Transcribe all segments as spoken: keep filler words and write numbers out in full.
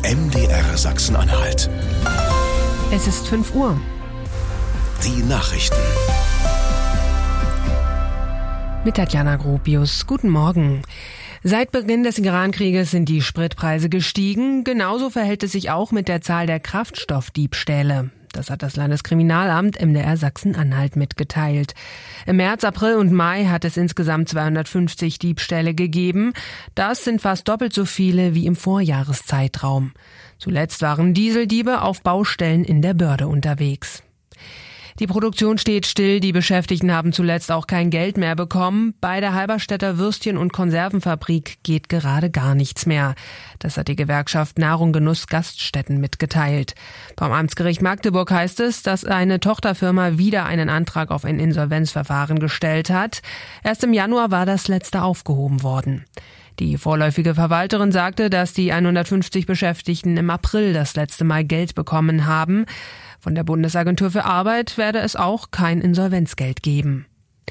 M D R Sachsen-Anhalt. Es ist fünf Uhr. Die Nachrichten. Mit Tatjana Gropius. Guten Morgen. Seit Beginn des Iran-Krieges sind die Spritpreise gestiegen. Genauso verhält es sich auch mit der Zahl der Kraftstoffdiebstähle. Das hat das Landeskriminalamt M D R Sachsen-Anhalt mitgeteilt. Im März, April und Mai hat es insgesamt zweihundertfünfzig Diebstähle gegeben. Das sind fast doppelt so viele wie im Vorjahreszeitraum. Zuletzt waren Dieseldiebe auf Baustellen in der Börde unterwegs. Die Produktion steht still, die Beschäftigten haben zuletzt auch kein Geld mehr bekommen. Bei der Halberstädter Würstchen- und Konservenfabrik geht gerade gar nichts mehr. Das hat die Gewerkschaft Nahrung, Genuss, Gaststätten mitgeteilt. Beim Amtsgericht Magdeburg heißt es, dass eine Tochterfirma wieder einen Antrag auf ein Insolvenzverfahren gestellt hat. Erst im Januar war das letzte aufgehoben worden. Die vorläufige Verwalterin sagte, dass die hundertfünfzig Beschäftigten im April das letzte Mal Geld bekommen haben. Von der Bundesagentur für Arbeit werde es auch kein Insolvenzgeld geben.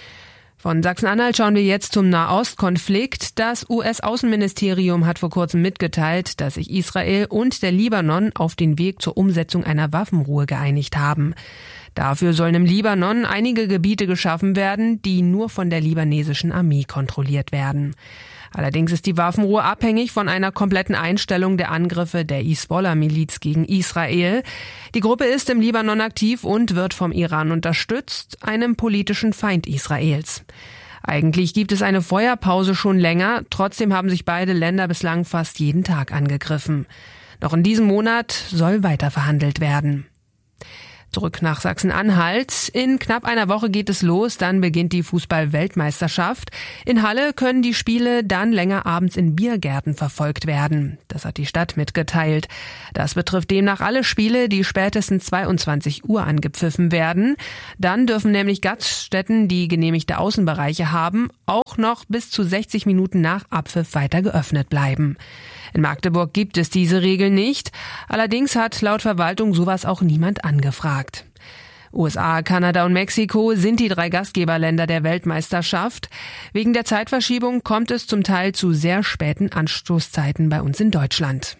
Von Sachsen-Anhalt schauen wir jetzt zum Nahostkonflikt. Das U S-Außenministerium hat vor kurzem mitgeteilt, dass sich Israel und der Libanon auf den Weg zur Umsetzung einer Waffenruhe geeinigt haben. Dafür sollen im Libanon einige Gebiete geschaffen werden, die nur von der libanesischen Armee kontrolliert werden. Allerdings ist die Waffenruhe abhängig von einer kompletten Einstellung der Angriffe der Hisbollah-Miliz gegen Israel. Die Gruppe ist im Libanon aktiv und wird vom Iran unterstützt, einem politischen Feind Israels. Eigentlich gibt es eine Feuerpause schon länger, trotzdem haben sich beide Länder bislang fast jeden Tag angegriffen. Noch in diesem Monat soll weiter verhandelt werden. Zurück nach Sachsen-Anhalt. In knapp einer Woche geht es los, dann beginnt die Fußball-Weltmeisterschaft. In Halle können die Spiele dann länger abends in Biergärten verfolgt werden. Das hat die Stadt mitgeteilt. Das betrifft demnach alle Spiele, die spätestens zweiundzwanzig Uhr angepfiffen werden. Dann dürfen nämlich Gaststätten, die genehmigte Außenbereiche haben, auch noch bis zu sechzig Minuten nach Abpfiff weiter geöffnet bleiben. In Magdeburg gibt es diese Regel nicht. Allerdings hat laut Verwaltung sowas auch niemand angefragt. U S A, Kanada und Mexiko sind die drei Gastgeberländer der Weltmeisterschaft. Wegen der Zeitverschiebung kommt es zum Teil zu sehr späten Anstoßzeiten bei uns in Deutschland.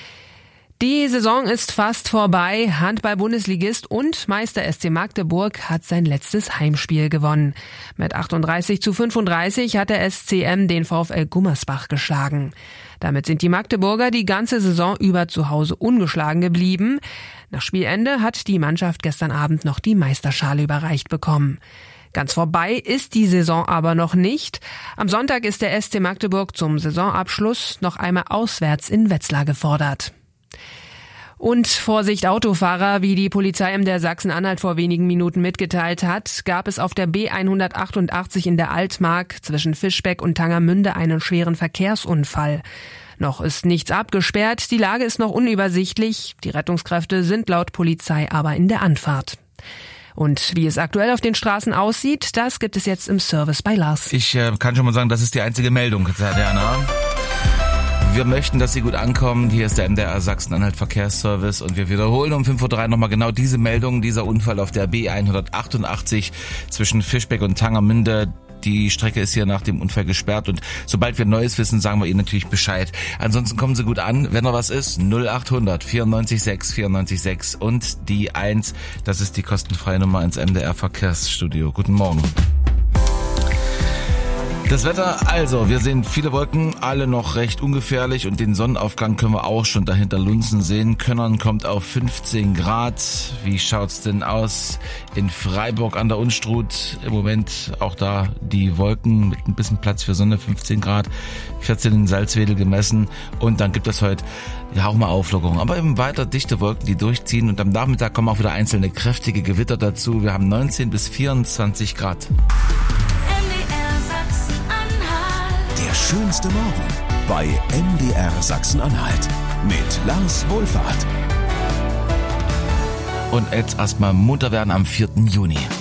Die Saison ist fast vorbei. Handball-Bundesligist und Meister S C Magdeburg hat sein letztes Heimspiel gewonnen. Mit achtunddreißig zu fünfunddreißig hat der S C M den VfL Gummersbach geschlagen. Damit sind die Magdeburger die ganze Saison über zu Hause ungeschlagen geblieben. Nach Spielende hat die Mannschaft gestern Abend noch die Meisterschale überreicht bekommen. Ganz vorbei ist die Saison aber noch nicht. Am Sonntag ist der S C Magdeburg zum Saisonabschluss noch einmal auswärts in Wetzlar gefordert. Und Vorsicht Autofahrer, wie die Polizei M D R Sachsen-Anhalt vor wenigen Minuten mitgeteilt hat, gab es auf der B hundertachtundachtzig in der Altmark zwischen Fischbeck und Tangermünde einen schweren Verkehrsunfall. Noch ist nichts abgesperrt, die Lage ist noch unübersichtlich, die Rettungskräfte sind laut Polizei aber in der Anfahrt. Und wie es aktuell auf den Straßen aussieht, das gibt es jetzt im Service bei Lars. Ich äh, kann schon mal sagen, das ist die einzige Meldung, Tatjana. Wir möchten, dass Sie gut ankommen. Hier ist der M D R Sachsen-Anhalt Verkehrsservice und wir wiederholen um fünf Uhr drei nochmal genau diese Meldung, dieser Unfall auf der B hundertachtundachtzig zwischen Fischbeck und Tangermünde. Die Strecke ist hier nach dem Unfall gesperrt und sobald wir Neues wissen, sagen wir Ihnen natürlich Bescheid. Ansonsten kommen Sie gut an, wenn noch was ist, null achthundert vierundneunzig sechs vierundneunzig sechs und die eins, das ist die kostenfreie Nummer ins M D R Verkehrsstudio. Guten Morgen. Das Wetter, also, wir sehen viele Wolken, alle noch recht ungefährlich und den Sonnenaufgang können wir auch schon dahinter lunzen sehen. Könnern kommt auf fünfzehn Grad. Wie schaut's denn aus in Freiburg an der Unstrut? Im Moment auch da die Wolken mit ein bisschen Platz für Sonne, fünfzehn Grad, vierzehn in Salzwedel gemessen und dann gibt es heute ja auch mal Auflockerung, aber eben weiter dichte Wolken, die durchziehen und am Nachmittag kommen auch wieder einzelne kräftige Gewitter dazu. Wir haben neunzehn bis vierundzwanzig Grad. Der schönste Morgen bei M D R Sachsen-Anhalt mit Lars Wohlfahrt. Und jetzt erstmal munter werden am vierten Juni.